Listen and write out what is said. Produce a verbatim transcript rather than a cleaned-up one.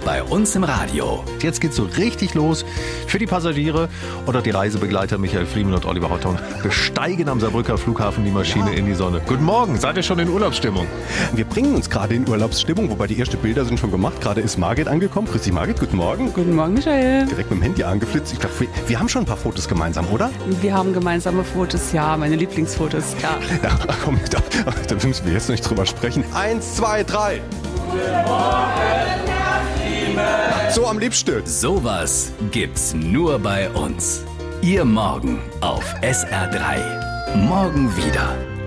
bei uns im Radio. Jetzt geht's so richtig los für die Passagiere oder die Reisebegleiter. Michael Friemann und Oliver Hotton besteigen am Saarbrücker Flughafen die Maschine ja. in die Sonne. Guten Morgen, seid ihr schon in Urlaubsstimmung? Wir bringen uns gerade in Urlaubsstimmung, wobei die ersten Bilder sind schon gemacht. Gerade ist Margit angekommen. Grüß dich, Margit, guten Morgen. Guten Morgen, Michael. Direkt mit dem Handy angeflitzt. Ich glaube, wir, wir haben schon ein paar Fotos gemeinsam, oder? Wir haben gemeinsame Fotos, ja, meine Lieblingsfotos, ja. Ja, komm, da, da müssen wir jetzt nicht drüber sprechen. Eins, zwei, drei. Guten Morgen, so am liebsten. Sowas gibt's nur bei uns. Ihr Morgen auf S R drei. Morgen wieder.